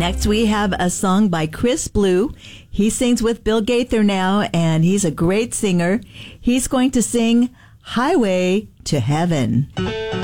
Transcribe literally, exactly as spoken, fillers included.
Next, we have a song by Chris Blue. He sings with Bill Gaither now, and he's a great singer. He's going to sing Highway to Heaven.